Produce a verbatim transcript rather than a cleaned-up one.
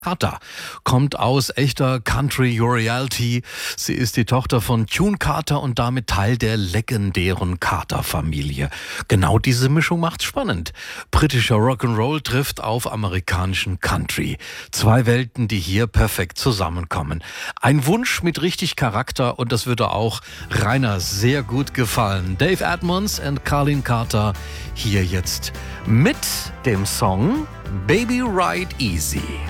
Carter kommt aus echter Country Royalty. Sie ist die Tochter von Tune Carter und damit Teil der legendären Carter-Familie. Genau diese Mischung macht's spannend. Britischer Rock'n'Roll trifft auf amerikanischen Country. Zwei Welten, die hier perfekt zusammenkommen. Ein Wunsch mit richtig Charakter und das würde auch Rainer sehr gut gefallen. Dave Edmunds und Carlene Carter hier jetzt mit dem Song Baby Ride Easy.